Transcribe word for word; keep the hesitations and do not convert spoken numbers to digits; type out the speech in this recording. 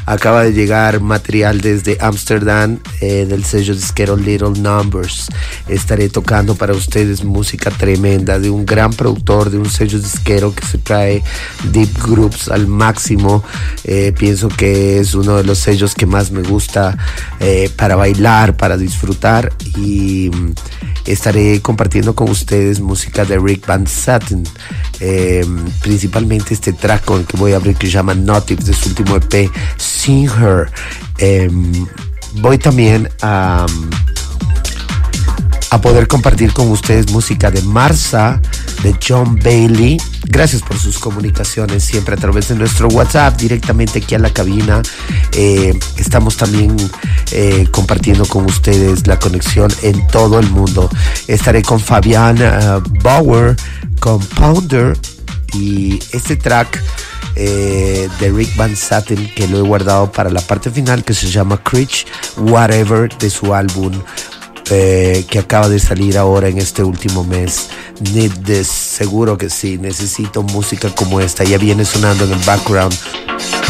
acaba de llegar material desde Ámsterdam, eh, del sello disquero Little Numbers. Estaré tocando para ustedes música tremenda de un gran productor, de un sello disquero que se trae deep groups al máximo. Eh, pienso que es uno de los sellos que más me gusta eh, para bailar, para disfrutar, y estaré compartiendo con ustedes música de Rick Van Satin, eh, principalmente este track con el que voy a abrir, que se llama Notives, de su último E P Sing Her. Eh, voy también a a poder compartir con ustedes música de Marsa, de John Bailey. Gracias por sus comunicaciones siempre a través de nuestro WhatsApp, directamente aquí a la cabina. Eh, estamos también eh, compartiendo con ustedes la conexión en todo el mundo. Estaré con Fabian uh, Bauer, con Pounder, y este track eh, de Rick Van Satin, que lo he guardado para la parte final, que se llama Creech Whatever, de su álbum Eh, que acaba de salir ahora en este último mes. Need this, seguro que sí, necesito música como esta. Ya viene sonando en el background.